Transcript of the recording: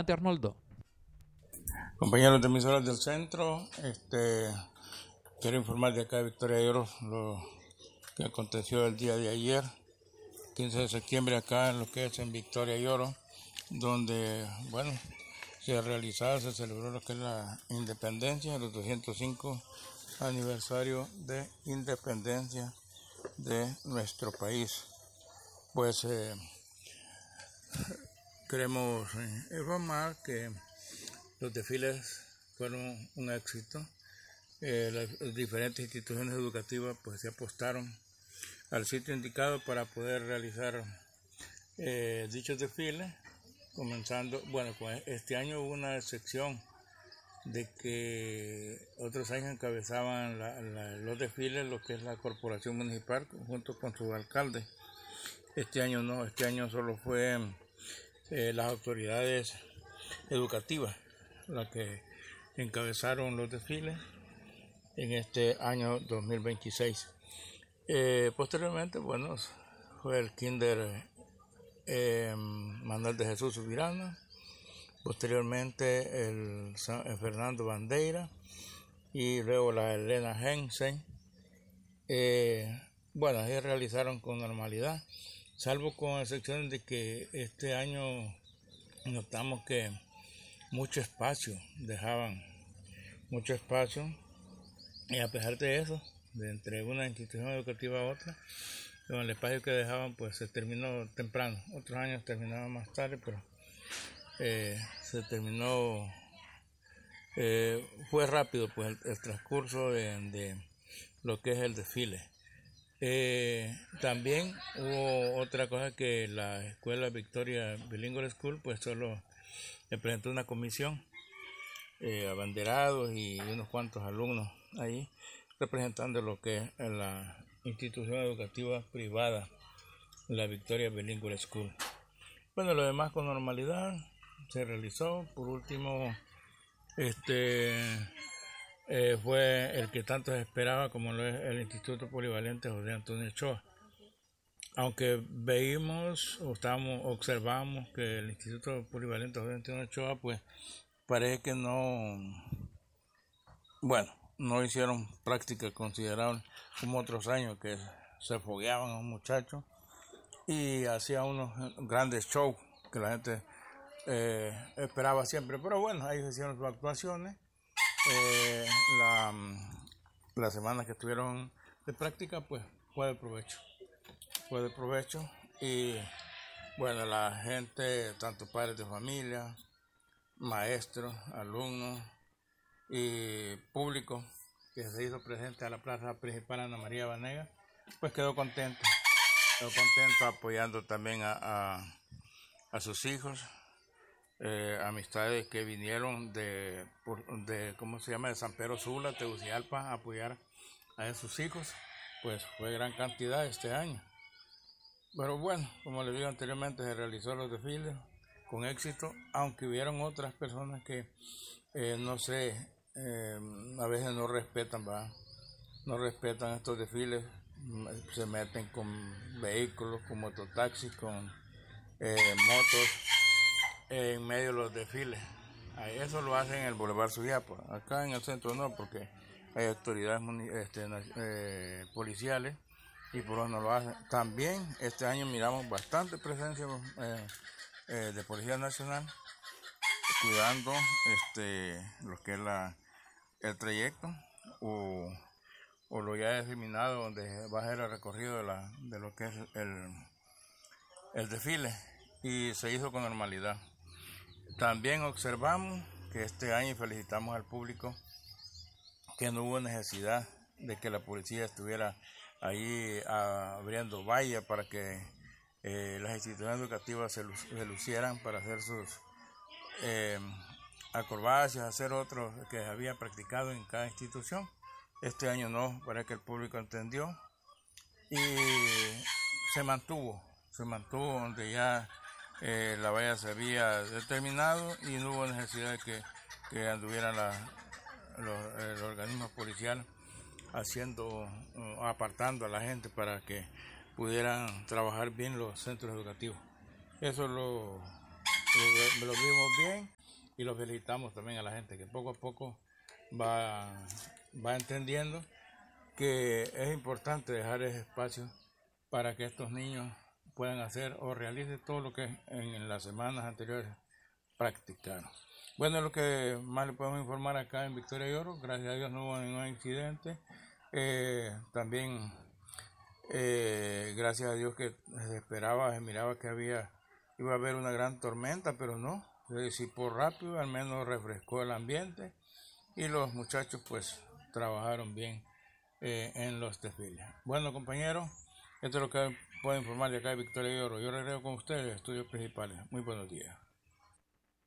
Adelante, Arnoldo. Compañeros de emisoras del centro, quiero informar de acá de Victoria de Oro lo que aconteció el día de ayer, 15 de septiembre, acá en lo que es en Victoria de Oro, donde, bueno, se celebró lo que es la independencia, los 205 aniversario de independencia de nuestro país. Pues queremos informar que los desfiles fueron un éxito. Las diferentes instituciones educativas pues se apostaron al sitio indicado para poder realizar dichos desfiles, comenzando, bueno, con este año hubo una excepción de que otros años encabezaban los desfiles lo que es la corporación municipal junto con su alcalde. Este año no, este año solo fue las autoridades educativas las que encabezaron los desfiles en este año 2026. Posteriormente, bueno, fue el Kinder Manuel de Jesús Subirana, posteriormente el Fernando Bandeira y luego la Elena Hensen. Bueno, ahí realizaron con normalidad, salvo con excepciones de que este año notamos que dejaban mucho espacio, y a pesar de eso, de entre una institución educativa a otra, con el espacio que dejaban pues se terminó temprano. Otros años terminaban más tarde, pero se terminó, fue rápido pues el transcurso de lo que es el desfile. También hubo otra cosa, que la escuela Victoria Bilingual School pues solo le presentó una comisión, abanderados y unos cuantos alumnos ahí representando lo que es la institución educativa privada, la Victoria Bilingual School. Bueno, lo demás con normalidad se realizó. Por último, fue el que tanto se esperaba, como lo es el Instituto Polivalente José Antonio Ochoa. Aunque observamos que el Instituto Polivalente José Antonio Ochoa pues parece que no hicieron prácticas considerables como otros años, que se fogueaban a los muchachos y hacían unos grandes shows que la gente esperaba siempre. Pero bueno, ahí se hicieron sus actuaciones. La semana que estuvieron de práctica pues fue de provecho, y bueno, la gente, tanto padres de familia, maestros, alumnos y público que se hizo presente a la plaza principal Ana María Banega, pues quedó contento apoyando también a sus hijos, amistades que vinieron de San Pedro Sula, Tegucigalpa, a apoyar a sus hijos. Pues fue gran cantidad este año. Pero bueno, como les digo anteriormente, se realizó los desfiles con éxito, aunque hubieron otras personas que a veces no respetan estos desfiles, se meten con vehículos, con mototaxis, con motos en medio de los desfiles. Eso lo hacen en el Boulevard Sujiapa. Acá en el centro no, porque hay autoridades policiales y por eso no lo hacen. También este año miramos bastante presencia de Policía Nacional cuidando lo que es el trayecto o lo ya determinado donde va a ser el recorrido de lo que es el desfile, y se hizo con normalidad. También observamos que este año, y felicitamos al público, que no hubo necesidad de que la policía estuviera ahí abriendo vallas para que las instituciones educativas se lucieran para hacer sus acrobacias, hacer otros que había practicado en cada institución. Este año no, para que el público entendió y se mantuvo donde ya la valla se había determinado y no hubo necesidad de que anduvieran el organismo policial apartando a la gente para que pudieran trabajar bien los centros educativos. Eso es lo vimos bien y lo felicitamos también a la gente que poco a poco va entendiendo que es importante dejar ese espacio para que estos niños puedan hacer o realicen todo lo que en las semanas anteriores practicaron. Bueno, es lo que más le podemos informar acá en Victoria y Oro. Gracias a Dios no hubo ningún incidente. También gracias a Dios que se miraba que iba a haber una gran tormenta, pero no, se disipó rápido, al menos refrescó el ambiente y los muchachos pues trabajaron bien en los desfiles. Bueno, compañeros, esto es lo que puedo informar de acá de Victoria y Oro. Yo regreso con ustedes, estudios principales. Muy buenos días.